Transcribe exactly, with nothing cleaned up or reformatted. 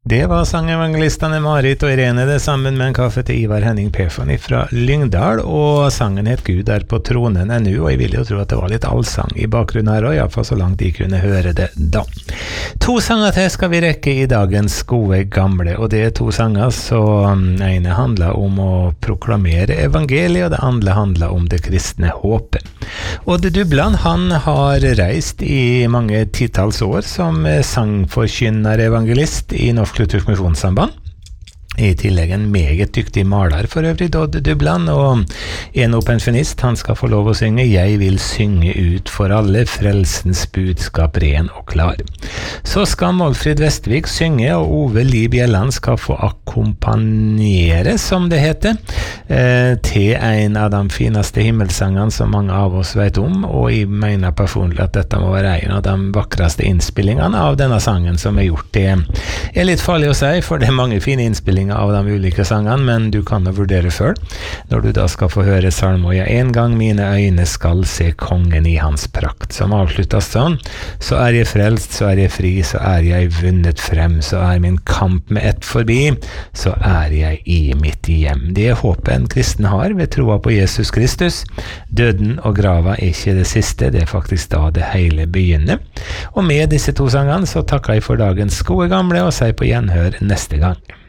Det var sangevangelistene Marit og Irene det sammen med en kaffe til Ivar Henning Pefani fra Lyngdal, og sangen het Gud er på tronen ennå, og jeg vil jo tro at det var litt allsang i bakgrunnen her, og i hvert fall så langt de kunne høre det da. To sanger til skal vi rekke i dagens gode gamle, og det er to sanger, så ene handler om å proklamere evangeliet, og det andre handler om det kristne håpet. Odde Dubland, han har reist i mange titalls år som sangforkynner evangelist i Norsk Luthersk Misjonssamband. I tillegg en meget dyktig maler for øvrig, Odde Dubland, og en pensjonist, han skal få lov å synge «Jeg vil synge ut for alle, frelsens budskap ren og klar». Så skal Målfrid Vestvik synge, og Ove Li Bjelland skal få akkompagnere, som det heter, eh, til en av de fineste himmelsangene som mange av oss vet om, og jeg mener personlig at dette må være en av de vakreste innspillingene av denne sangen som er gjort. Det er litt farlig å si, for det er mange fine innspillinger av de ulike sangene, men du kan jo vurdere selv, når du da skal få høre salmoja «En gang mine øyne skal se kongen i hans prakt», som avsluttes sånn: «Så er jeg frelst, så er jeg fri, så er jeg vunnet frem, så er min kamp med ett forbi, så er jeg i mitt hjem». Det er håpet en kristen har ved troa på Jesus Kristus. Døden og grava er ikke det siste, det er faktisk da det hele begynner. Og med disse to sangene så takker jeg for dagens gode gamle, og sier på gjenhør neste gang.